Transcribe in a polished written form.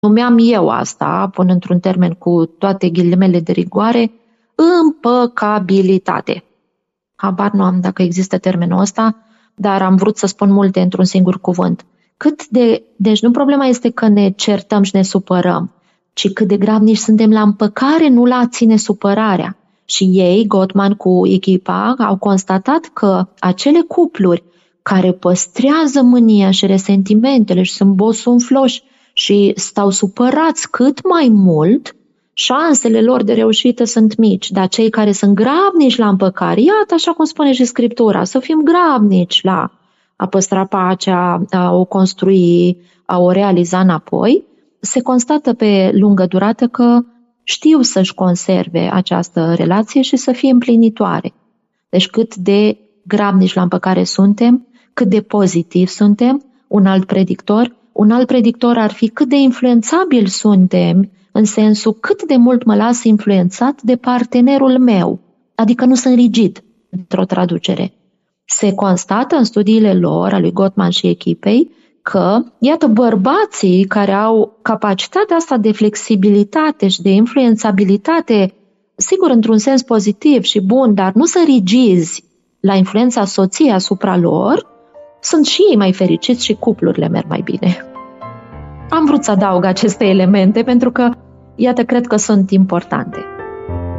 numeam eu asta, pun într-un termen cu toate ghilimele de rigoare, împăcabilitate. Habar nu am dacă există termenul ăsta, dar am vrut să spun multe într-un singur cuvânt. Deci nu problema este că ne certăm și ne supărăm, ci cât de grabnici suntem la împăcare, nu la a ține supărarea. Și ei, Gottman cu echipa, au constatat că acele cupluri care păstrează mânia și resentimentele și sunt bosunfloși și stau supărați cât mai mult, șansele lor de reușită sunt mici, dar cei care sunt grabnici la împăcare, iată așa cum spune și Scriptura, să fim grabnici la a păstra pacea, a o construi, a o realiza înapoi, se constată pe lungă durată că știu să-și conserve această relație și să fie împlinitoare. Deci cât de grabnici la împăcare suntem, cât de pozitiv suntem, un alt predictor ar fi cât de influențabil suntem, în sensul cât de mult mă las influențat de partenerul meu, adică nu sunt rigid, într-o traducere. Se constată în studiile lor, a lui Gottman și echipei, că, iată, bărbații care au capacitatea asta de flexibilitate și de influențabilitate, sigur, într-un sens pozitiv și bun, dar nu sunt rigizi la influența soției asupra lor, sunt și ei mai fericiți și cuplurile merg mai bine. Am vrut să adaug aceste elemente pentru că, iată, cred că sunt importante.